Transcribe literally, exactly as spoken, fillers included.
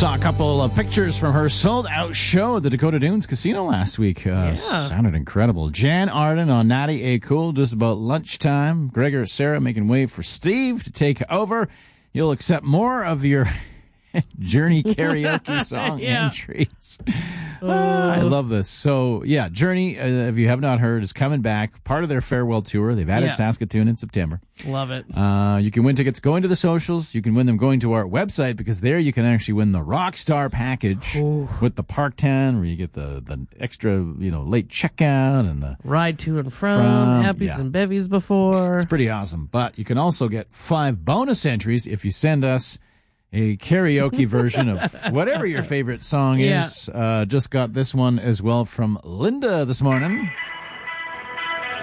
Saw a couple of pictures from her sold-out show at the Dakota Dunes Casino last week. Uh, Yeah. Sounded incredible. Jan Arden on Natty A. Cool just about lunchtime. Gregor, Sarah making way for Steve to take over. You'll accept more of your Journey karaoke song Yeah. entries. Ah, I love this. So, yeah, Journey, uh, if you have not heard, is coming back. Part of their farewell tour. They've added Yeah. Saskatoon in September. Love it. Uh, you can win tickets going to the socials. You can win them going to our website, because there you can actually win the Rockstar package Ooh. with the Parktown, where you get the, the extra, you know, late checkout and the. Ride to and from, From, Happies yeah. and Bevies before. It's pretty awesome. But you can also get five bonus entries if you send us a karaoke version of whatever your favorite song Yeah. is. Uh, just got this one as well from Linda this morning.